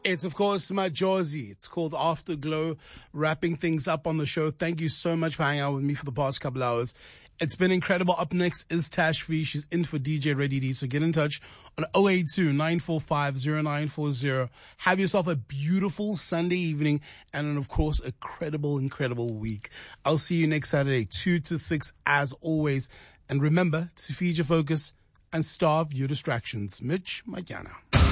It's, of course, my Josie. It's called Afterglow, wrapping things up on the show. Thank you so much for hanging out with me for the past couple hours. It's been incredible. Up next is Tash Free. She's in for DJ Ready D. So get in touch on 082-945-0940. Have yourself a beautiful Sunday evening and, of course, a incredible week. I'll see you next Saturday, 2 to 6, as always. And remember to feed your focus and starve your distractions. Mitch Magyana.